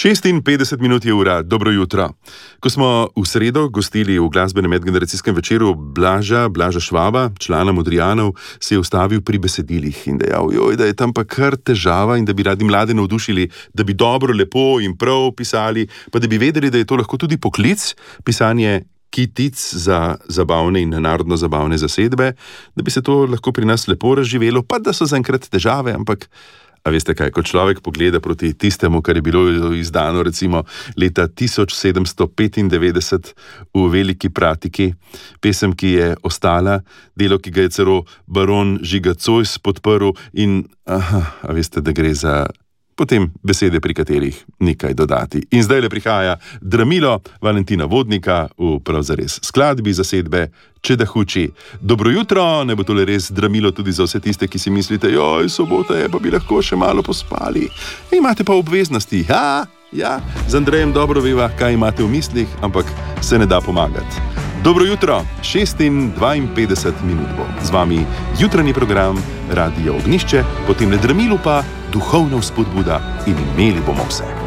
56 minut je ura, dobro jutro. Ko smo v sredo gostili v glasbenem medgeneracijskem večeru Blaža Švaba, člana Modrijanov, se je ustavil pri besedilih in dejal, da je tam pa kar težava in da bi radi mlade navdušili, da bi dobro, lepo in prav pisali, pa da bi vedeli, da je to lahko tudi poklic, pisanje kitic za zabavne in narodno zabavne zasedbe, da bi se to lahko pri nas lepo razživelo, pa da so zaenkrat težave, ampak a veste kaj, ko človek pogleda proti tistemu, kar je bilo izdano recimo leta 1795 v Veliki Pratiki, pesem, ki je ostala, delo, ki ga je celo baron Žiga Zois podprl in a veste, da gre za potem besede, pri katerih nekaj dodati. In zdaj le prihaja Dramilo Valentina Vodnika v pravzares skladbi zasedbe Če da huči. Dobro jutro, ne bo tole res dramilo tudi za vse tiste, ki si mislite, sobota je, pa bi lahko še malo pospali. Imate pa obveznosti, ja, z Andrejem dobro veva, kaj imate v mislih, ampak se ne da pomagati. Dobro jutro, 56 minut bo. Z vami jutranji program Radio Ognjišče, potem le dramilu pa duhovna vzpodbuda in imeli bomo vse.